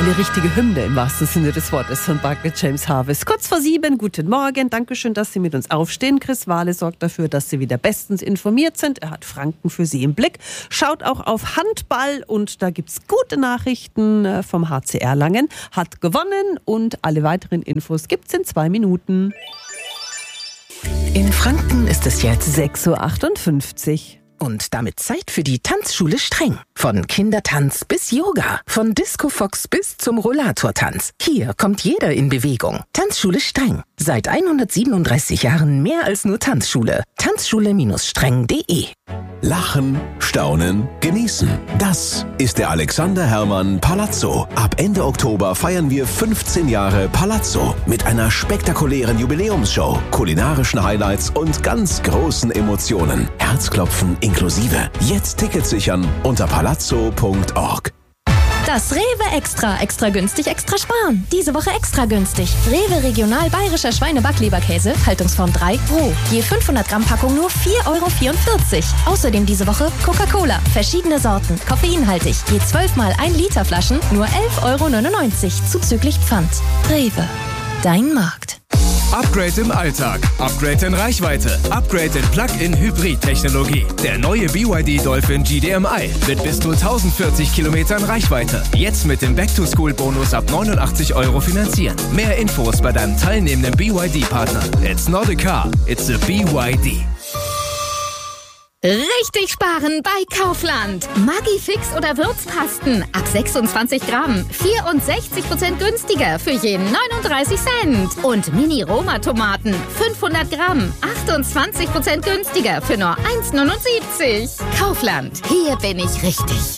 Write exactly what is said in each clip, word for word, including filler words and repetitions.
Eine richtige Hymne im wahrsten Sinne des Wortes von Bucket James Harvest. Kurz vor sieben, guten Morgen. Dankeschön, dass Sie mit uns aufstehen. Chris Wahle sorgt dafür, dass Sie wieder bestens informiert sind. Er hat Franken für Sie im Blick. Schaut auch auf Handball und da gibt's gute Nachrichten vom H C Erlangen. Hat gewonnen und alle weiteren Infos gibt's in zwei Minuten. In Franken ist es jetzt sechs Uhr achtundfünfzig. Und damit Zeit für die Tanzschule Streng. Von Kindertanz bis Yoga, von Disco Fox bis zum Rollatortanz. Hier kommt jeder in Bewegung. Tanzschule Streng. Seit hundertsiebenunddreißig Jahren mehr als nur Tanzschule. Tanzschule Streng punkt de. Lachen, staunen, genießen. Das ist der Alexander Herrmann Palazzo. Ab Ende Oktober feiern wir fünfzehn Jahre Palazzo mit einer spektakulären Jubiläumsshow, kulinarischen Highlights und ganz großen Emotionen. Herzklopfen inklusive. Jetzt Tickets sichern unter palazzo punkt org. Das Rewe Extra. Extra günstig, extra sparen. Diese Woche extra günstig. Rewe Regional Bayerischer Schweinebacklieberkäse, Haltungsform drei, roh. Je fünfhundert Gramm Packung nur vier Euro vierundvierzig. Außerdem diese Woche Coca-Cola. Verschiedene Sorten. Koffeinhaltig. Je zwölf mal ein Liter Flaschen nur elf Euro neunundneunzig. Zuzüglich Pfand. Rewe. Dein Markt. Upgrade im Alltag, Upgrade in Reichweite, Upgrade in Plug-in-Hybrid-Technologie. Der neue B Y D Dolphin G D M I mit bis zu tausendvierzig Kilometern Reichweite. Jetzt mit dem Back-to-School-Bonus ab neunundachtzig Euro finanzieren. Mehr Infos bei deinem teilnehmenden B Y D-Partner. It's not a car, it's a B Y D. Richtig sparen bei Kaufland. Maggi-Fix oder Würzpasten ab sechsundzwanzig Gramm. vierundsechzig Prozent günstiger für je neununddreißig Cent. Und Mini-Roma-Tomaten fünfhundert Gramm. achtundzwanzig Prozent günstiger für nur eins neunundsiebzig. Kaufland. Hier bin ich richtig.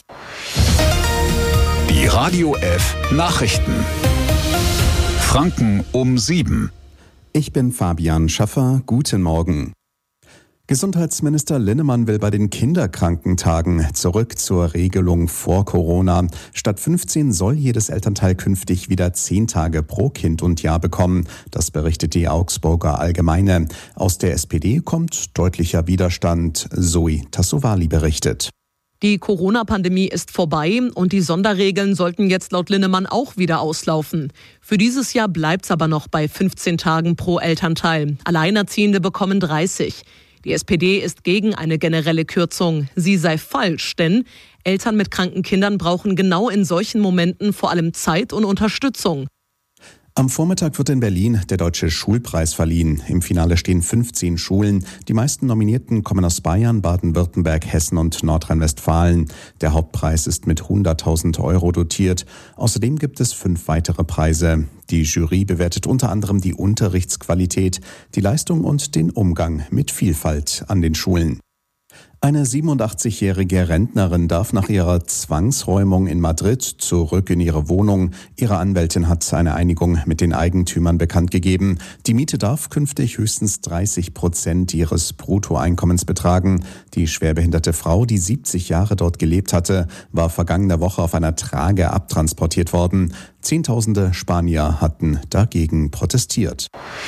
Die Radio F Nachrichten. Franken um sieben. Ich bin Fabian Schaffer. Guten Morgen. Gesundheitsminister Linnemann will bei den Kinderkrankentagen zurück zur Regelung vor Corona. Statt fünfzehn soll jedes Elternteil künftig wieder zehn Tage pro Kind und Jahr bekommen. Das berichtet die Augsburger Allgemeine. Aus der S P D kommt deutlicher Widerstand. Zoe Tassovali berichtet. Die Corona-Pandemie ist vorbei und die Sonderregeln sollten jetzt laut Linnemann auch wieder auslaufen. Für dieses Jahr bleibt's aber noch bei fünfzehn Tagen pro Elternteil. Alleinerziehende bekommen dreißig. Die S P D ist gegen eine generelle Kürzung. Sie sei falsch, denn Eltern mit kranken Kindern brauchen genau in solchen Momenten vor allem Zeit und Unterstützung. Am Vormittag wird in Berlin der Deutsche Schulpreis verliehen. Im Finale stehen fünfzehn Schulen. Die meisten Nominierten kommen aus Bayern, Baden-Württemberg, Hessen und Nordrhein-Westfalen. Der Hauptpreis ist mit hunderttausend Euro dotiert. Außerdem gibt es fünf weitere Preise. Die Jury bewertet unter anderem die Unterrichtsqualität, die Leistung und den Umgang mit Vielfalt an den Schulen. Eine siebenundachtzigjährige Rentnerin darf nach ihrer Zwangsräumung in Madrid zurück in ihre Wohnung. Ihre Anwältin hat eine Einigung mit den Eigentümern bekannt gegeben. Die Miete darf künftig höchstens dreißig Prozent ihres Bruttoeinkommens betragen. Die schwerbehinderte Frau, die siebzig Jahre dort gelebt hatte, war vergangene Woche auf einer Trage abtransportiert worden. Zehntausende Spanier hatten dagegen protestiert.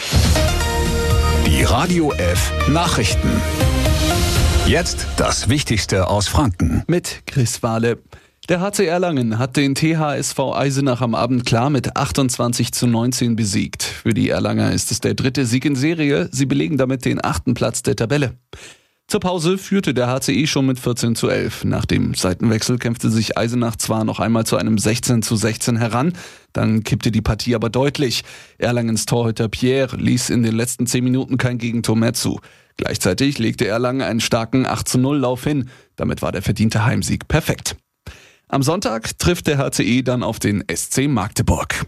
Die Radio F Nachrichten. Jetzt das Wichtigste aus Franken. Mit Chris Wahle. Der H C Erlangen hat den T H S V Eisenach am Abend klar mit achtundzwanzig zu neunzehn besiegt. Für die Erlanger ist es der dritte Sieg in Serie. Sie belegen damit den achten Platz der Tabelle. Zur Pause führte der H C I schon mit vierzehn zu elf. Nach dem Seitenwechsel kämpfte sich Eisenach zwar noch einmal zu einem sechzehn zu sechzehn heran, dann kippte die Partie aber deutlich. Erlangens Torhüter Pierre ließ in den letzten zehn Minuten kein Gegentor mehr zu. Gleichzeitig legte Erlangen einen starken acht zu null Lauf hin. Damit war der verdiente Heimsieg perfekt. Am Sonntag trifft der H C I dann auf den S C Magdeburg.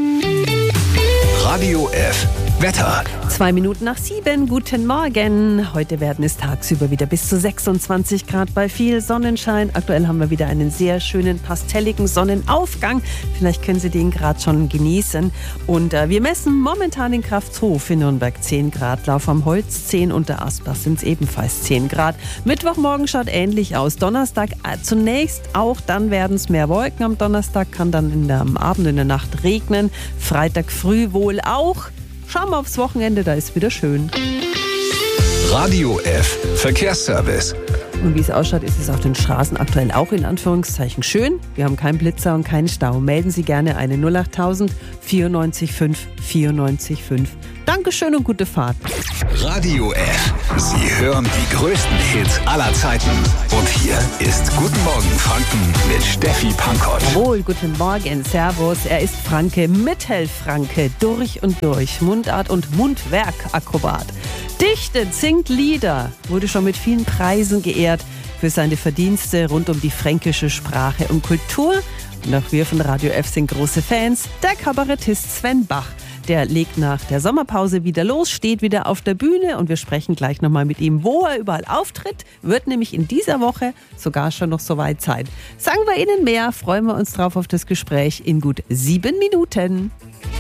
Radio F Wetter. Zwei Minuten nach sieben, guten Morgen. Heute werden es tagsüber wieder bis zu sechsundzwanzig Grad bei viel Sonnenschein. Aktuell haben wir wieder einen sehr schönen pastelligen Sonnenaufgang. Vielleicht können Sie den gerade schon genießen. Und äh, wir messen momentan in Kraftshof in Nürnberg zehn Grad. Lauf am Holz zehn und der Asbach sind es ebenfalls zehn Grad. Mittwochmorgen schaut ähnlich aus. Donnerstag äh, zunächst auch, dann werden es mehr Wolken. Am Donnerstag kann dann in der, am Abend in der Nacht regnen. Freitag früh wohl auch. Schauen wir aufs Wochenende, da ist wieder schön. Radio F Verkehrsservice. Und wie es ausschaut, ist es auf den Straßen aktuell auch in Anführungszeichen schön. Wir haben keinen Blitzer und keinen Stau. Melden Sie gerne eine null achttausend vierundneunzig fünf vierundneunzig fünf. Dankeschön und gute Fahrt. Radio F. Sie hören die größten Hits aller Zeiten. Und hier ist Guten Morgen Franken mit Steffi Pankott. Jawohl, guten Morgen, servus. Er ist Franke, Mittelfranke, durch und durch. Mundart- und Mundwerkakrobat. Dichtet, singt Lieder, wurde schon mit vielen Preisen geehrt für seine Verdienste rund um die fränkische Sprache und Kultur. Und auch wir von Radio F sind große Fans. Der Kabarettist Sven Bach. Der legt nach der Sommerpause wieder los, steht wieder auf der Bühne und wir sprechen gleich nochmal mit ihm, wo er überall auftritt. Wird nämlich in dieser Woche sogar schon noch so weit sein. Sagen wir Ihnen mehr, freuen wir uns drauf auf das Gespräch in gut sieben Minuten.